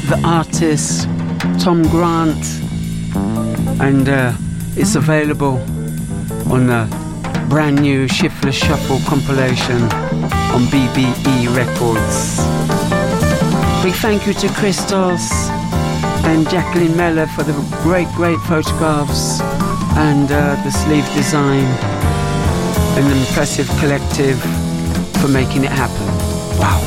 the artist Tom Grant, and it's available on the brand new Shiftless Shuffle compilation on BBE Records. Big thank you to Christos and Jacqueline Meller for the great photographs and the sleeve design, and the Impressive Collective for making it happen. Wow.